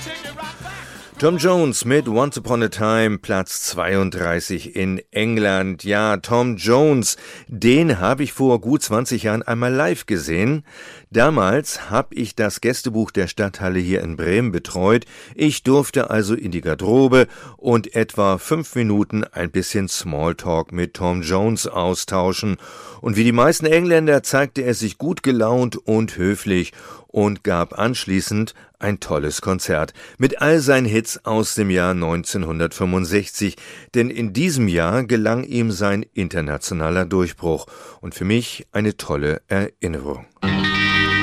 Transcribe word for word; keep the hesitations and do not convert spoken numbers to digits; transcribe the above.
Tom Jones mit Once Upon a Time, Platz zweiunddreißig in England. Ja, Tom Jones, den habe ich vor gut zwanzig Jahren einmal live gesehen. Damals habe ich das Gästebuch der Stadthalle hier in Bremen betreut. Ich durfte also in die Garderobe und etwa fünf Minuten ein bisschen Smalltalk mit Tom Jones austauschen. Und wie die meisten Engländer zeigte er sich gut gelaunt und höflich und gab anschließend ein tolles Konzert mit all seinen Hits aus dem Jahr neunzehnhundertfünfundsechzig, denn in diesem Jahr gelang ihm sein internationaler Durchbruch und für mich eine tolle Erinnerung.